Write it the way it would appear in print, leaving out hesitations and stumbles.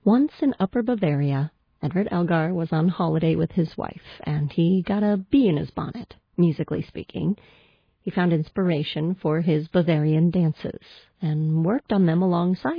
Once in Upper Bavaria, Edward Elgar was on holiday with his wife, and he got a bee in his bonnet, musically speaking. He found inspiration for his Bavarian dances and worked on them alongside